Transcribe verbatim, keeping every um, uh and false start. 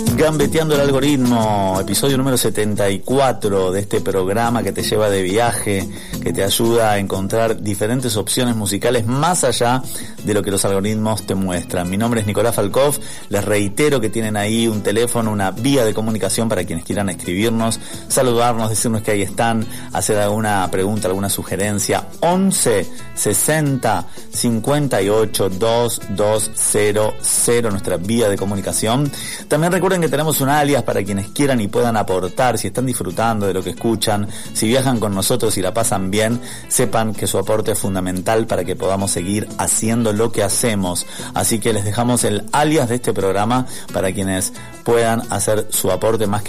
Gambeteando el algoritmo, episodio número setenta y cuatro de este programa que te lleva de viaje, que te ayuda a encontrar diferentes opciones musicales más allá de lo que los algoritmos te muestran. Mi nombre es Nicolás Falkov, les reitero que tienen ahí un teléfono, una vía de comunicación para quienes quieran escribirnos, saludarnos, decirnos que ahí están, hacer alguna pregunta, alguna sugerencia. Once sesenta cincuenta y ocho veintidós cero cero, nuestra vía de comunicación. También recuerden que tenemos un alias para quienes quieran y puedan aportar, si están disfrutando de lo que escuchan, si viajan con nosotros y la pasan bien, sepan que su aporte es fundamental para que podamos seguir haciendo lo que hacemos. Así que les dejamos el alias de este programa para quienes puedan hacer su aporte más que